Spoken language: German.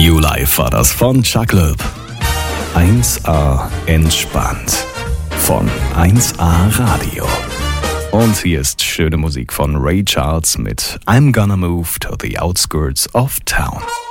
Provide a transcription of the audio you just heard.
New Life war das von Chuck Loeb. 1A entspannt von 1A Radio. Und hier ist schöne Musik von Ray Charles mit I'm Gonna Move to the Outskirts of Town.